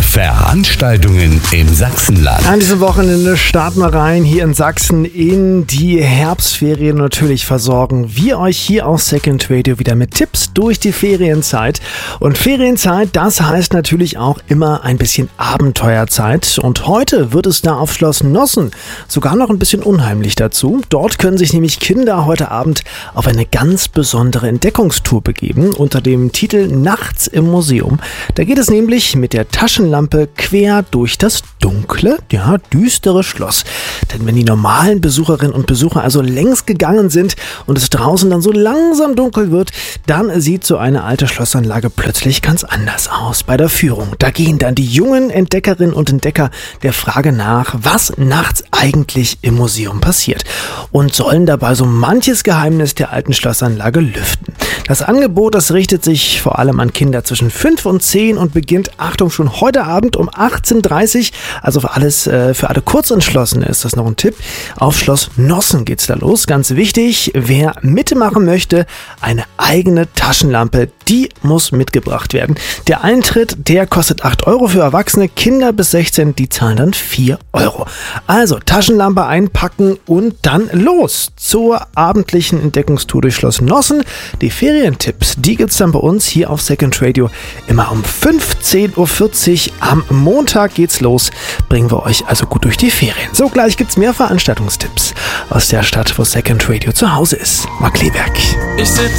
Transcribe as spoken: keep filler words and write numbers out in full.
Veranstaltungen im Sachsenland. An diesem Wochenende starten wir rein hier in Sachsen in die Herbstferien. Natürlich versorgen wir euch hier auf Second Radio wieder mit Tipps durch die Ferienzeit. Und Ferienzeit, das heißt natürlich auch immer ein bisschen Abenteuerzeit. Und heute wird es da auf Schloss Nossen sogar noch ein bisschen unheimlich dazu. Dort können sich nämlich Kinder heute Abend auf eine ganz besondere Entdeckungstour begeben unter dem Titel Nachts im Museum. Da geht es nämlich mit der Taschenlampe quer durch das dunkle, ja, düstere Schloss. Denn wenn die normalen Besucherinnen und Besucher also längst gegangen sind und es draußen dann so langsam dunkel wird, dann sieht so eine alte Schlossanlage plötzlich ganz anders aus bei der Führung. Da gehen dann die jungen Entdeckerinnen und Entdecker der Frage nach, was nachts eigentlich im Museum passiert und sollen dabei so manches Geheimnis der alten Schlossanlage lüften. Das Angebot, das richtet sich vor allem an Kinder zwischen fünf und zehn und beginnt, Achtung, schon heute Abend um achtzehn Uhr dreißig. Also für alles, äh, für alle Kurzentschlossene ist das noch ein Tipp. Auf Schloss Nossen geht's da los. Ganz wichtig, wer mitmachen möchte, eine eigene Taschenlampe, die muss mitgebracht werden. Der Eintritt, der kostet acht Euro für Erwachsene. Kinder bis sechzehn, die zahlen dann vier Euro. Also Taschenlampe einpacken und dann los zur abendlichen Entdeckungstour durch Schloss Nossen. Die Ferientipps, die gibt's dann bei uns hier auf Second Radio immer um fünfzehn Uhr vierzig. Am Montag geht's los. Bringen wir euch also gut durch die Ferien. So, gleich gibt's mehr Veranstaltungstipps aus der Stadt, wo Second Radio zu Hause ist. Marc Kleberg. Ich sitz